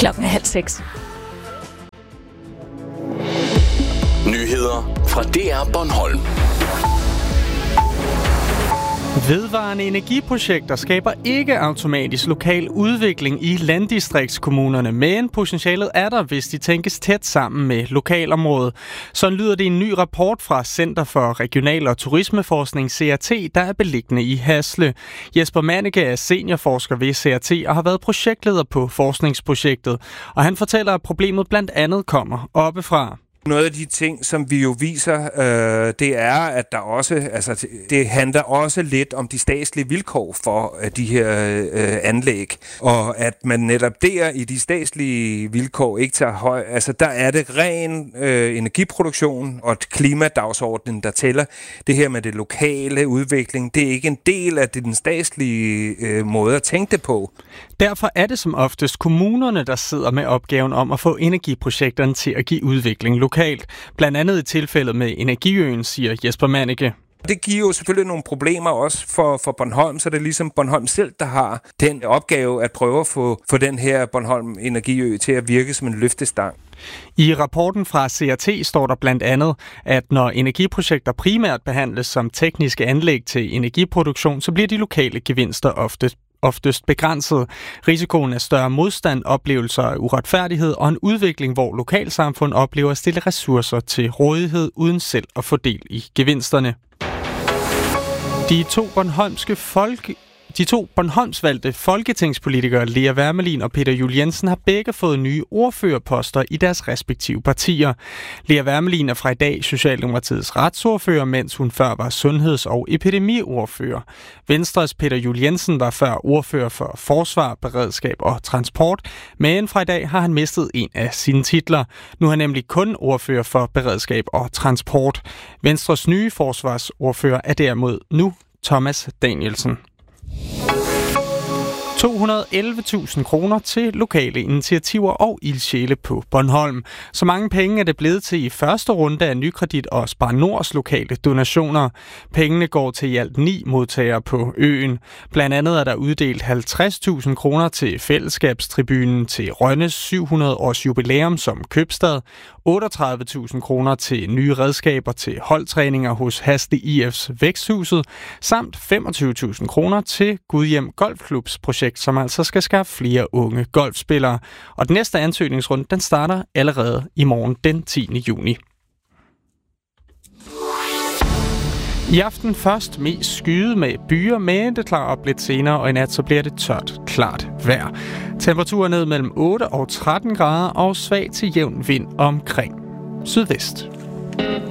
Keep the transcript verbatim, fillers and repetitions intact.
Klokken er halv seks. Nyheder fra D R Bornholm. Vedvarende energiprojekter skaber ikke automatisk lokal udvikling i landdistriktskommunerne, men potentialet er der, hvis de tænkes tæt sammen med lokalområdet. Sådan lyder det i en ny rapport fra Center for Regional- og Turismeforskning, C R T, der er beliggende i Hasle. Jesper Manneke er seniorforsker ved C R T og har været projektleder på forskningsprojektet, og han fortæller, at problemet blandt andet kommer oppefra. Noget af de ting, som vi jo viser, øh, det er, at der også, altså, det handler også lidt om de statslige vilkår for øh, de her øh, anlæg, og at man netop der i de statslige vilkår ikke tager høj, altså der er det ren øh, energiproduktion og klimadagsordenen, der tæller. Det her med det lokale udvikling, det er ikke en del af den statslige øh, måde at tænke det på. Derfor er det som oftest kommunerne, der sidder med opgaven om at få energiprojekterne til at give udvikling lokalt. Blandt andet i tilfældet med Energiøen, siger Jesper Manneke. Det giver jo selvfølgelig nogle problemer også for, for Bornholm, så det er ligesom Bornholm selv, der har den opgave at prøve at få, få den her Bornholm Energiø til at virke som en løftestang. I rapporten fra C R T står der blandt andet, at når energiprojekter primært behandles som tekniske anlæg til energiproduktion, så bliver de lokale gevinster ofte oftest begrænset. Risikoen er større modstand, oplevelser af uretfærdighed og en udvikling, hvor lokalsamfund oplever at stille ressourcer til rådighed uden selv at få del i gevinsterne. De to bornholmske folk... De to Bornholmsvalgte folketingspolitikere, Lea Wermelin og Peter Juel-Jensen, har begge fået nye ordførerposter i deres respektive partier. Lea Wermelin er fra i dag Socialdemokratiets retsordfører, mens hun før var sundheds- og epidemiordfører. Venstres Peter Juel-Jensen var før ordfører for forsvar, beredskab og transport, men fra i dag har han mistet en af sine titler. Nu er han nemlig kun ordfører for beredskab og transport. Venstres nye forsvarsordfører er derimod nu Thomas Danielsen. to hundrede og elleve tusind kroner til lokale initiativer og ildsjæle på Bornholm. Så mange penge er det blevet til i første runde af Nykredit og Spar Nords lokale donationer. Pengene går til i alt ni modtagere på øen. Blandt andet er der uddelt halvtreds tusind kroner til fællesskabstribunen til Rønnes syv hundrede års jubilæum som købstad, otteogtredive tusind kroner til nye redskaber til holdtræninger hos Hasle I F's Væksthuset, samt femogtyve tusind kroner til Gudhjem Golfklubs projekt, som altså skal skaffe flere unge golfspillere. Og den næste ansøgningsrunde, den starter allerede i morgen den tiende juni. I aften først mest skyde med byer, men det klarer op lidt senere, og i nat så bliver det tørt, klart vejr. Temperaturen ned mellem otte og tretten grader og svag til jævn vind omkring sydvest.